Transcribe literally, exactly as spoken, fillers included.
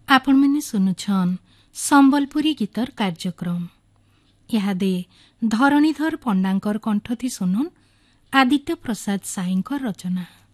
आपण मैंने सुनुछन संबलपुरी गीतर कार्यक्रम इहादे धरणीधर पंडांकर कंठथी सुनुन आदित्य प्रसाद साईंकर रचना।